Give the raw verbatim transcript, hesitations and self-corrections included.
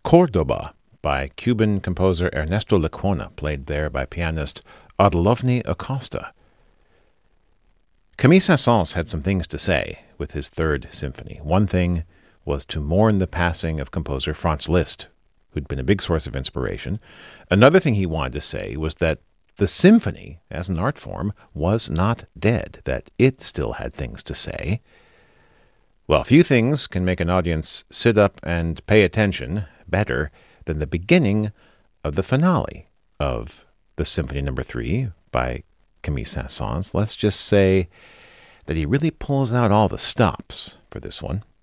Cordoba by Cuban composer Ernesto Lecuona, played there by pianist Adelovny Acosta. Camille Saint-Saëns had some things to say with his Third Symphony. One thing was to mourn the passing of composer Franz Liszt, who'd been a big source of inspiration. Another thing he wanted to say was that the symphony, as an art form, was not dead, that it still had things to say. Well, few things can make an audience sit up and pay attention better than the beginning of the finale of the Symphony Number Three by Camille Saint-Saëns. Let's just say that he really pulls out all the stops for this one.